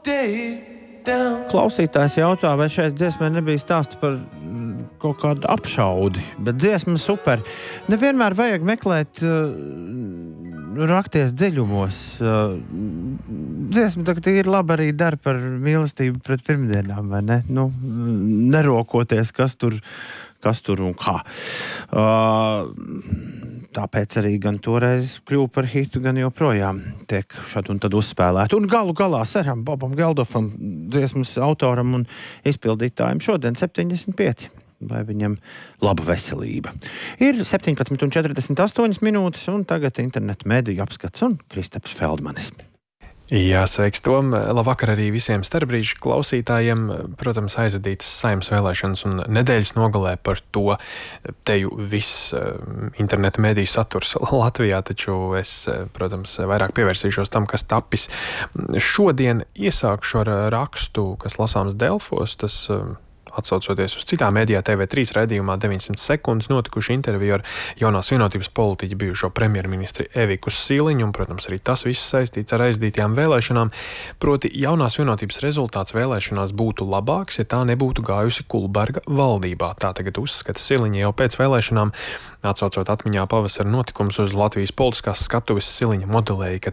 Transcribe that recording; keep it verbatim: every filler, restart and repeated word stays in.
Klausītājs jautā, vai šeit dziesmē nebija stāsts par kaut kādu apšaudi, bet dziesma super. Nevienmēr vajag meklēt, rakties dziļumos. Dziesma tagad ir labi arī dar par mīlestību pret pirmdienām, vai ne? Nu, nerokoties, kas tur, kas tur un kā. Tāpēc arī gan toreiz kļuva par hitu, gan joprojām tiek šad un tad uzspēlēt. Un galu galā Seram Bobam Geldofam, dziesmas autoram un izpildītājiem šodien septiņdesmit pieci. Lai viņam laba veselība. Ir septiņpadsmit un četrdesmit astoņas minūtes, un tagad internetu mediju apskats un Kristaps Feldmanis. Jā, sveiks, Tom. Labvakar arī visiem starpbrīžu klausītājiem. Protams, aizvadītas Saeimas vēlēšanas un nedēļas nogalē par to teju viss interneta mediju saturs Latvijā, taču es, protams, vairāk pievērsīšos tam, kas tapis. Šodien iesākšu ar rakstu, kas lasāms Delfos, tas atsaucoties uz citām mēdījā T V trīs raidījumā deviņsimt sekundes notikuši interviju ar Jaunās vienotības politiķi bijušo premjerministri Eviku Siliņu, un, protams, arī tas viss saistīts ar aizdītajām vēlēšanām. Proti, Jaunās vienotības rezultāts vēlēšanās būtu labāks, ja tā nebūtu gājusi Kulberga valdībā. Tā tagad uzskata Siliņa jau pēc vēlēšanām. Atsaucot atmiņā pavasara notikums uz Latvijas politiskās skatuves, Siliņa modelēja, ka